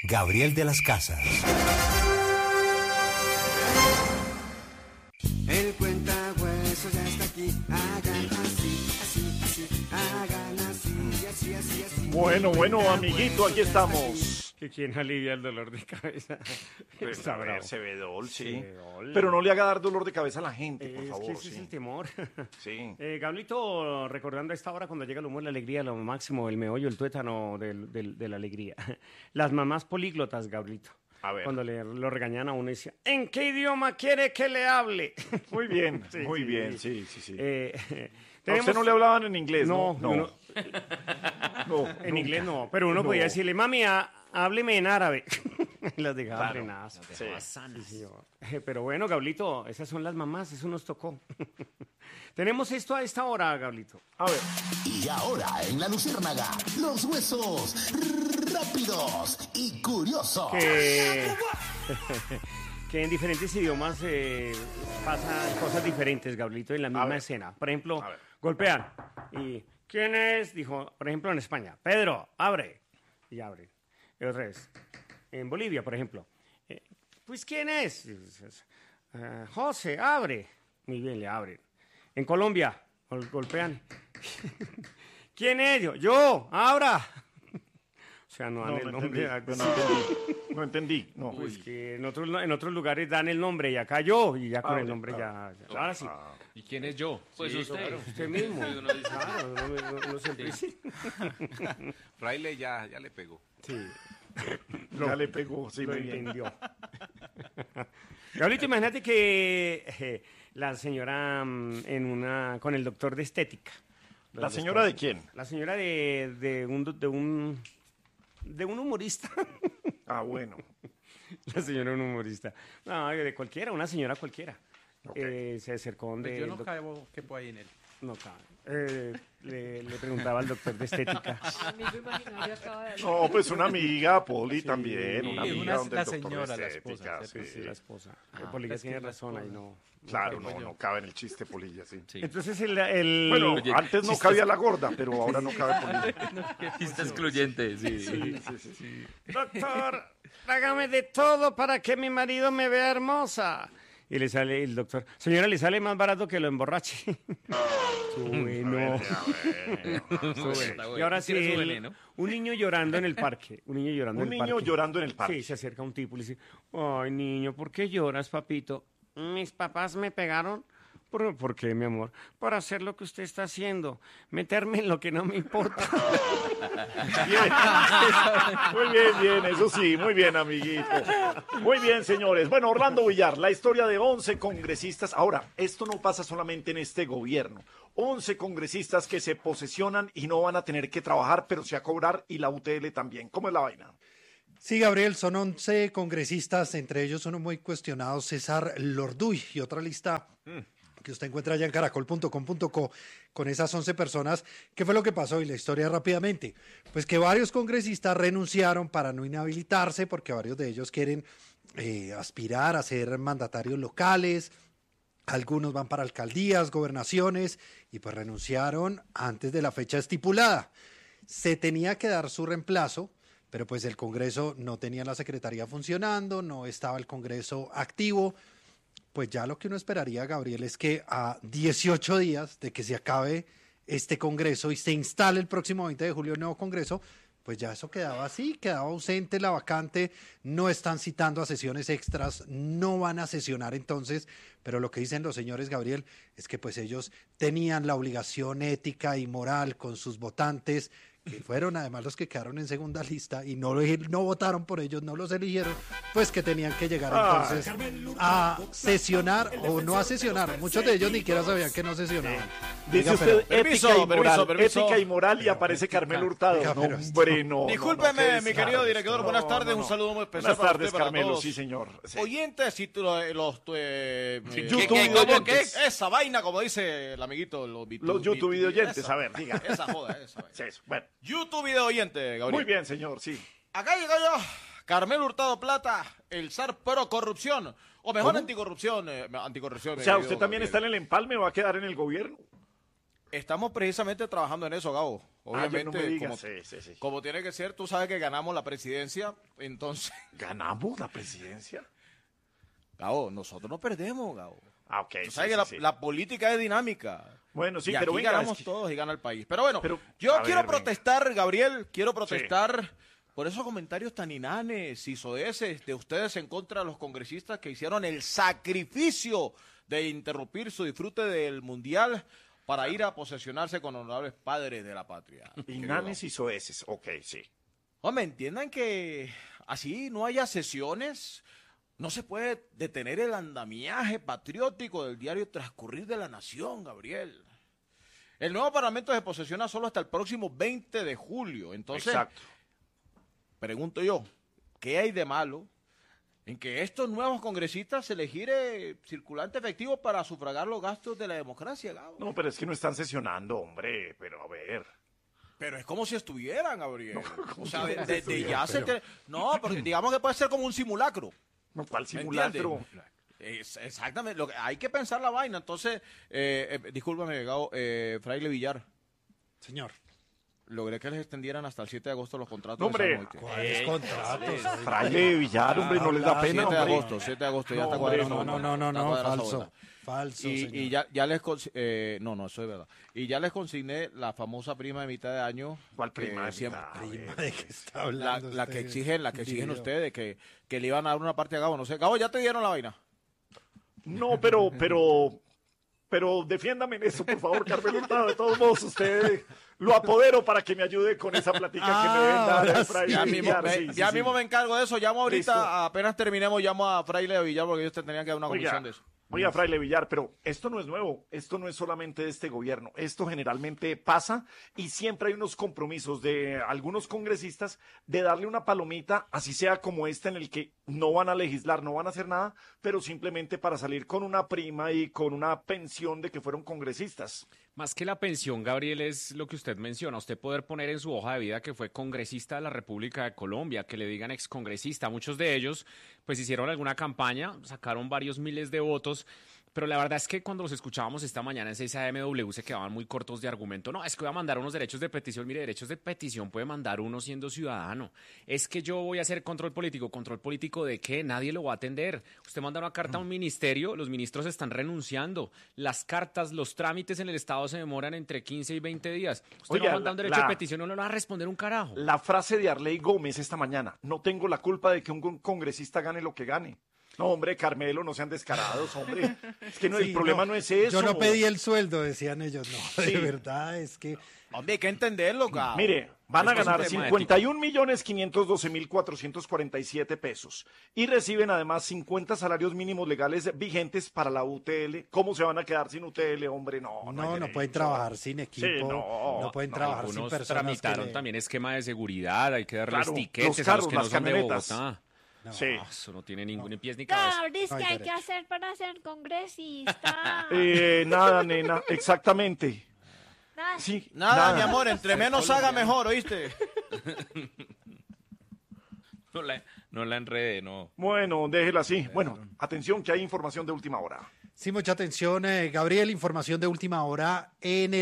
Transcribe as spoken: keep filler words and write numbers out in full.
Gabriel de las Casas. El cuentahuesos ya está aquí. Hagan así, así, así. Hagan así, así, así, así. Bueno, bueno, amiguito, aquí estamos. Que quien alivia el dolor de cabeza. Pues, Está a ver, bravo. Cebedol, sí. Cebedol. Pero no le haga dar dolor de cabeza a la gente, por Es favor. que ese sí. es el temor. Sí. Eh, Gablito, recordando a esta hora cuando llega el humor, la alegría, lo máximo, el meollo, el tuétano del- del- de la alegría. Las mamás políglotas, Gablito. A ver. Cuando le, lo regañan a uno y decía, ¿en qué idioma quiere que le hable? Muy bien, Sí, muy sí. bien, sí, sí, sí. Eh, ¿A tenemos- usted no le hablaban en inglés? No, No, uno- no, en nunca. inglés no, pero uno No. podía decirle, mami, ha- hábleme en árabe. Las dejaba Claro. frenadas. Sí. Sí, señor. Eh, Pero bueno, Gablito, esas son las mamás, eso nos tocó. Tenemos esto a esta hora, Gablito. A ver, Y ahora en la Luciérnaga, los huesos rápidos y curiosos. Que, que en diferentes idiomas eh, pasan cosas diferentes, Gablito, en la misma ver. escena. Por ejemplo, A ver. golpean y ¿quién es? Dijo, por ejemplo, en España, Pedro, abre. Y abre. Y otra vez. En Bolivia, por ejemplo. eh, pues ¿quién es? Y dices, "Ah, José, abre. Muy bien, le abren. En Colombia, gol- golpean. ¿Quién es? Yo, yo, abra. O sea, no dan no, el no nombre. entendí, no entendí, no entendí, no. Pues que en otros, en otros lugares dan el nombre y acá yo, y ya con Ah, el ok, nombre claro. ya, ya. Ahora sí. Ah, ¿Y quién es yo? Pues Sí, usted. claro. Usted mismo. Sí, uno dice, Claro, uno, uno- uno siempre sí. Fraile ya, ya le pegó. Sí, ya le pegó, sí, lo muy bien. entendió. Gabrielito, imagínate que eh, la señora mm, en una con el doctor de estética. ¿La señora de quién? La señora de, de un de un de un humorista. Ah, bueno. La señora de un humorista. No, de cualquiera, una señora cualquiera. Ok. Eh, se acercó donde Pues yo el no doc- caigo, quepo ahí en él. no cabe. Eh, le, le preguntaba al doctor de estética. Amigo imaginario acaba de hablar. No, pues una amiga, Poli, también, una Sí, amiga una- donde la el doctor señora, de la estética, esposa, sí. Sí, la esposa. Eh, Ah, Polilla es que tiene la razón ahí, esposa. no. Claro, caigo no, yo. no cabe en el chiste, Polilla, sí. Sí. Entonces el, el- Bueno, Oye, antes no chistes- cabía la gorda, pero ahora no cabe Polilla. Qué chiste excluyente, sí. Sí, sí, sí. doctor, hágame de todo para que mi marido me vea hermosa. Y le sale el doctor, señora, le sale más barato que lo emborrache. Bueno. Está bueno. Y ahora sí, Tiene su el- veneno. un niño llorando en el parque. Un niño llorando Un en el niño parque. llorando en el parque. Sí, se acerca un tipo y le dice, ay, niño, ¿por qué lloras, papito? Mis papás me pegaron. ¿Por, ¿Por qué, mi amor? Por hacer lo que usted está haciendo. Meterme en lo que no me importa. Bien. Muy bien, bien, eso sí, muy bien, amiguito. Muy bien, señores. Bueno, Orlando Villar, la historia de once congresistas. Ahora, esto no pasa solamente en este gobierno. once congresistas que se posesionan y no van a tener que trabajar, pero sí a cobrar, y la U T L también. ¿Cómo es la vaina? Sí, Gabriel, son once congresistas, entre ellos uno muy cuestionado, César Lorduy, y otra lista que usted encuentra allá en caracol punto com punto co con esas once personas. ¿Qué fue lo que pasó? Y la historia rápidamente. Pues que varios congresistas renunciaron para no inhabilitarse, porque varios de ellos quieren eh, aspirar a ser mandatarios locales. Algunos van para alcaldías, gobernaciones, y pues renunciaron antes de la fecha estipulada. Se tenía que dar su reemplazo, pero pues el Congreso no tenía la Secretaría funcionando, no estaba el Congreso activo. Pues ya lo que uno esperaría, Gabriel, es que a dieciocho días de que se acabe este Congreso y se instale el próximo veinte de julio el nuevo Congreso, pues ya eso quedaba así, quedaba ausente la vacante, no están citando a sesiones extras, no van a sesionar entonces, pero lo que dicen los señores, Gabriel, es que pues ellos tenían la obligación ética y moral con sus votantes, que fueron además los que quedaron en segunda lista y no, no votaron por ellos, no los eligieron, pues que tenían que llegar entonces a sesionar o no a sesionar. Muchos de ellos ni siquiera sabían que no sesionaban. Dice Oiga, usted pero- Permiso, ética y moral, permiso, permiso. ética y moral y aparece Carmelo Hurtado. Oiga, No, pero- hombre, no. no, Discúlpeme, no, qué mi querido descaro director, esto. buenas No, tardes, no, un no. saludo muy especial Buenas para tardes, usted, para Carmelo, todos. sí, señor. Sí. Oyentes y tu- eh, los eh, eh, YouTube ¿qué- qué- ¿cómo oyentes. qué? Esa vaina, como dice el amiguito. Los, bitu- Los YouTube bitu- videoyentes, esa- a ver, diga. Esa joda, esa vaina. Sí, eso, bueno. YouTube video oyente, Gabriel. Muy bien, señor, sí. Acá llegó yo, Carmelo Hurtado Plata, el zar pro corrupción, o mejor anticorrupción, eh, anticorrupción. O mi sea, querido ¿usted también Gabriel. está en el empalme o va a quedar en el gobierno? Estamos precisamente trabajando en eso, Gabo. obviamente, Ah, ya no me digas. como, Sí, sí, sí. como tiene que ser, tú sabes que ganamos la presidencia, entonces, ¿Ganamos la presidencia? Gabo, nosotros no perdemos, Gabo. Ah, ok. Tú sí, sabes que sí, la, sí. la política es dinámica. Bueno, sí, y pero aquí venga, ganamos es que- todos y gana el país. Pero bueno, Pero, yo a quiero ver, venga. protestar, Gabriel, quiero protestar por esos comentarios tan inanes y soeces de ustedes en contra de los congresistas que hicieron el sacrificio de interrumpir su disfrute del Mundial para ir a posesionarse con honorables padres de la patria. Inanes y soeces, ok, sí. Hombre, entiendan que así no haya sesiones, no se puede detener el andamiaje patriótico del diario Transcurrir de la Nación, Gabriel. El nuevo Parlamento se posesiona solo hasta el próximo veinte de julio. Entonces, Exacto. pregunto yo, ¿qué hay de malo en que estos nuevos congresistas se les gire circulante efectivo para sufragar los gastos de la democracia, Gabo? No, pero es que no están sesionando, hombre, pero a ver. Pero es como si estuvieran, Gabriel. o sea, de, como si de- de estuvieran? ya se... te- No, porque digamos que puede ser como un simulacro. No, ¿cuál ¿Me simulacro? entiendes? Es- exactamente, lo que, hay que pensar la vaina. Entonces, eh, eh, discúlpame, Gabo, eh, Fraile Villar, Señor. logré que les extendieran hasta el siete de agosto los contratos. No, hombre. de Sanolte. ¿Cuáles contratos? Fraile Villar, hombre, no les da pena, siete de hombre. agosto, siete de agosto, ya No, está hombre, cuadrado. No, no, no, no, está no, cuadrada esa falso. vuelta. Falso, Y, señor. y ya, ya les cons- eh, no, no, eso es verdad. Y ya les consigné la famosa prima de mitad de año. ¿Cuál que prima de siempre- mitad? Prima, ¿de qué está La, hablando la que usted? exigen, la que exigen Dios. ustedes, que, que le iban a dar una parte a Gabo. No sé, Gabo, ¿ya te dieron la vaina? No, pero, pero, pero defiéndame en eso, por favor, Carmen Hurtado. De todos modos, usted lo apodero para que me ayude con esa plática que me deben dar ahora de Fraile Ya, mismo, Villar. me, Sí, sí, ya sí. mismo me encargo de eso. Llamo ahorita, Listo. apenas terminemos, llamo a Fraile de Villar porque ellos te tenían que dar una Oiga, comisión de eso. oiga, Fraile Villar, pero esto no es nuevo, esto no es solamente de este gobierno, esto generalmente pasa y siempre hay unos compromisos de algunos congresistas de darle una palomita, así sea como esta en el que no van a legislar, no van a hacer nada, pero simplemente para salir con una prima y con una pensión de que fueron congresistas. Más que la pensión, Gabriel, es lo que usted menciona. Usted poder poner en su hoja de vida que fue congresista de la República de Colombia, que le digan excongresista. Muchos de ellos, pues hicieron alguna campaña, sacaron varios miles de votos, pero la verdad es que cuando los escuchábamos esta mañana en seis A M W se quedaban muy cortos de argumento. No, es que voy a mandar unos derechos de petición. Mire, derechos de petición puede mandar uno siendo ciudadano. Es que yo voy a hacer control político. ¿Control político de qué? Nadie lo va a atender. Usted manda una carta a un ministerio, los ministros están renunciando. Las cartas, los trámites en el Estado se demoran entre quince y veinte días. Usted Oiga, no manda un la- derecho la- de petición, no le va a responder un carajo. La frase de Arley Gómez esta mañana, no tengo la culpa de que un con- congresista gane lo que gane. No, hombre, Carmelo, no sean descarados, hombre. Es que no, el Sí, problema no, es eso. Yo no pedí el sueldo, decían ellos. No, de Sí. verdad, es que... Hombre, hay que entenderlo, Gabo. Mire, van a Es que es un ganar tema cincuenta y un millones quinientos doce mil cuatrocientos cuarenta y siete pesos y reciben además cincuenta salarios mínimos legales vigentes para la U T L. ¿Cómo se van a quedar sin U T L, hombre? No, no, No, hay no, derecho. pueden trabajar sin equipo, Sí, no, no, pueden no, trabajar sin Algunos personas tramitaron que le- también esquema de seguridad, hay que darles Claro, tiquetes los a carros, los que no las son de camionetas. Bogotá. No. Sí. No, eso no tiene ningún ni pies ni cabeza. Gabriel, No hay ¿qué hay que derecho. hacer para ser congresista? Eh, nada, nena, exactamente. Nada. Sí, Nada, mi amor, entre menos haga mejor, ¿oíste? No la, no la enrede, no. Bueno, déjela así. Bueno, atención que hay información de última hora. Sí, mucha atención, eh, Gabriel, información de última hora en el